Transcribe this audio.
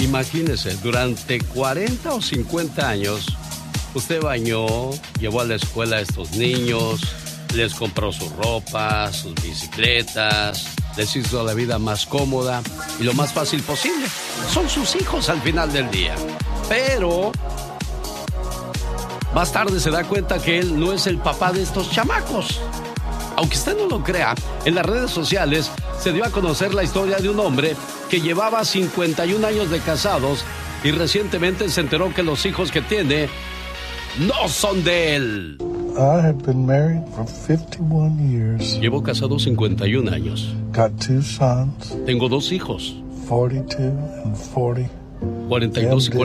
Imagínese, durante 40 o 50 años, usted bañó, llevó a la escuela a estos niños, les compró su ropa, sus bicicletas, les hizo la vida más cómoda y lo más fácil posible. Son sus hijos al final del día. Pero más tarde se da cuenta que él no es el papá de estos chamacos. Aunque usted no lo crea, en las redes sociales se dio a conocer la historia de un hombre que llevaba 51 años de casados y recientemente se enteró que los hijos que tiene no son de él. I have been married for 51 years. Llevo casado 51 años. Got 2 sons. Tengo 2 hijos. 42 and 40. 42 y